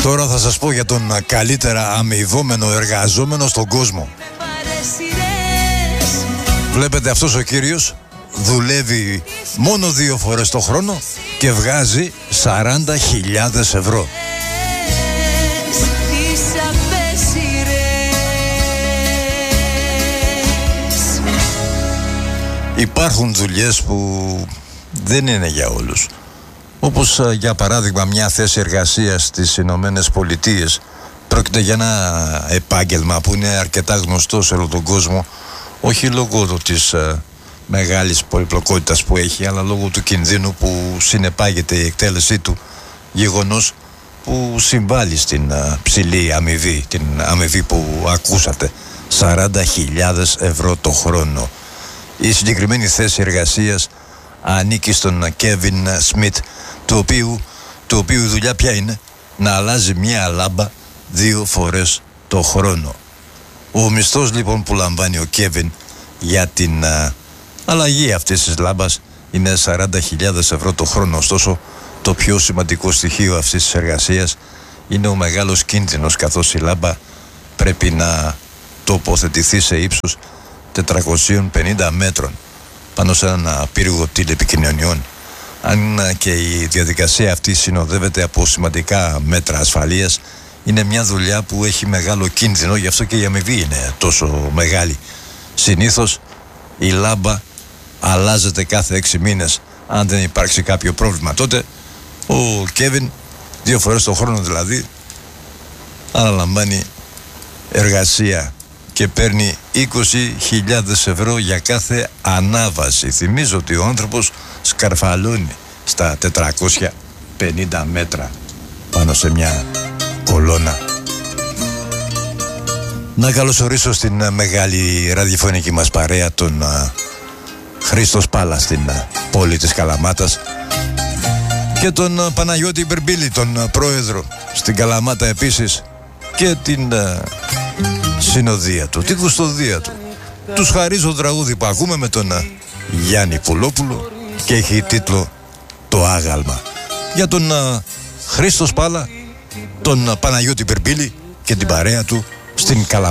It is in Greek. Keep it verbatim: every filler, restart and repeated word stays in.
Τώρα θα σας πω για τον καλύτερα αμοιβόμενο εργαζόμενο στον κόσμο. Βλέπετε, αυτός ο κύριος δουλεύει μόνο δύο φορές το χρόνο και βγάζει σαράντα χιλιάδες ευρώ. Υπάρχουν δουλειές που δεν είναι για όλους. Όπως για παράδειγμα μια θέση εργασίας στις Ηνωμένες Πολιτείες. Πρόκειται για ένα επάγγελμα που είναι αρκετά γνωστό σε όλο τον κόσμο, όχι λόγω της uh, μεγάλης πολυπλοκότητας που έχει, αλλά λόγω του κινδύνου που συνεπάγεται η εκτέλεσή του, γεγονός που συμβάλλει στην uh, ψηλή αμοιβή, την αμοιβή που ακούσατε, σαράντα χιλιάδες ευρώ το χρόνο. Η συγκεκριμένη θέση εργασίας ανήκει στον Κέβιν Σμιτ, του οποίου, του οποίου η δουλειά πια είναι να αλλάζει μια λάμπα δύο φορές το χρόνο. Ο μισθός λοιπόν που λαμβάνει ο Κέβιν για την α, αλλαγή αυτής της λάμπας είναι σαράντα χιλιάδες ευρώ το χρόνο. Ωστόσο, το πιο σημαντικό στοιχείο αυτής της εργασίας είναι ο μεγάλος κίνδυνος, καθώς η λάμπα πρέπει να τοποθετηθεί σε ύψος τετρακόσιων πενήντα μέτρων πάνω σε ένα πύργο τηλεπικοινωνιών. Αν και η διαδικασία αυτή συνοδεύεται από σημαντικά μέτρα ασφαλείας, είναι μια δουλειά που έχει μεγάλο κίνδυνο, γι' αυτό και η αμοιβή είναι τόσο μεγάλη. Συνήθως η λάμπα αλλάζεται κάθε έξι μήνες, αν δεν υπάρξει κάποιο πρόβλημα. Τότε ο Κέβιν, δύο φορές το χρόνο δηλαδή, αναλαμβάνει εργασία και παίρνει είκοσι χιλιάδες ευρώ για κάθε ανάβαση. Θυμίζω ότι ο άνθρωπος σκαρφαλώνει στα τετρακόσια πενήντα μέτρα πάνω σε μια κολόνα. Να καλωσορίσω στην μεγάλη ραδιοφωνική μας παρέα τον uh, Χρήστο Σπάλα στην uh, πόλη της Καλαμάτας και τον uh, Παναγιώτη Μπερμπίλη, τον uh, πρόεδρο στην Καλαμάτα επίσης, και την uh, συνοδεία του, την κουστοδεία του. Τους χαρίζω τραγούδι που ακούμε με τον uh, Γιάννη Πουλόπουλο και έχει τίτλο «Το Άγαλμα». Για τον uh, Χρήστο Σπάλα, τον uh, Παναγιώτη Μπερμπίλη και την παρέα του στην Καλαμάτα.